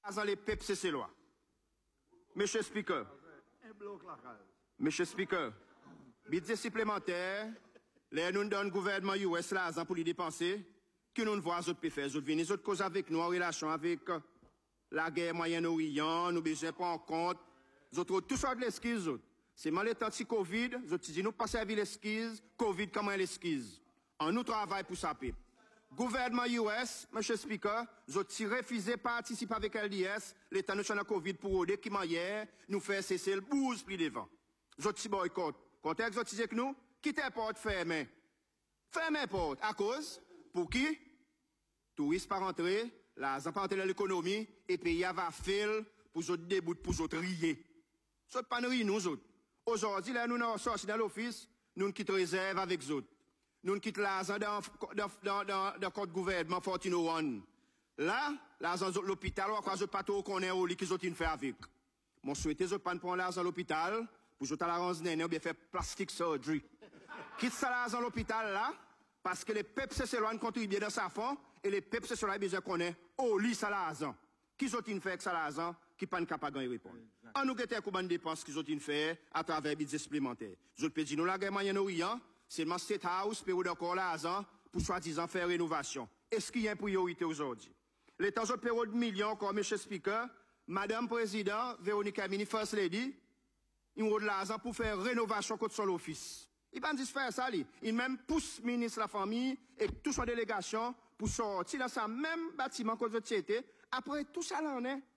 Dans les PEPC, c'est loi. Monsieur Speaker. Monsieur Speaker. Budget supplémentaire, les nous donnent gouvernement US l'argent pour les dépenser, que nous ne voyons les autres faire. Les autres viennent, les autres causes avec nous en relation avec la guerre Moyen-Orient, nous besoin de prendre en compte. Les autres, tout ça de l'esquisse, c'est mal les temps de Covid, les autres disent nous pas servir l'esquisse, Covid, comment l'esquisse. En nous travail pour ça, pipe. Gouvernement US, Monsieur Speaker, nous avons refusé de participer avec LDS, l'État national Covid pour aider qui hier, nous faire cesser le bouse plus devant. Nous avons boycott. Contexte, nous avons que nous, quitter porte fermée. Fermée porte. À cause, pour qui? Touristes pas rentrer, l'argent pas rentrer dans l'économie, et pays va faire pour autres débouts, pour autres rier. Ce pas nous rire, nous autres. Aujourd'hui, là, nous sommes sortis dans l'office, nous quittons réserve avec les autres. Nous quittons l'argent dans le code gouvernement 1401. Là, l'argent de l'hôpital, on va pas trop qu'on est au lit qu'ils ont fait avec. Mon souhaité, je pas prendre l'argent à l'hôpital, pour je la rance ou bien faire plastic surgery. Quitte ça l'argent à l'hôpital là, parce que les peuples se loin contribuer dans sa fond, et les peuples se loin besoin qu'on est au lit ça l'argent. Qui ont fait avec ça l'argent, qui pas capable de répondre. En nous, qu'est-ce qu'on dépense qu'ils ont fait à travers les budgets supplémentaires. Je peux dire, nous, la guerre Moyen-Orient, c'est le State House, période encore l'argent, pour soi-disant faire rénovation. Est-ce qu'il y a une priorité aujourd'hui? L'État de période de millions, encore, M. Speaker, Madame Président, Véronique Amini, First Lady, il a de l'argent pour faire rénovation contre son office. Il va pas faire ça, il même pousse ministre de la famille et toute son délégation pour sortir dans ce même bâtiment que société. Après tout ça, là, on est.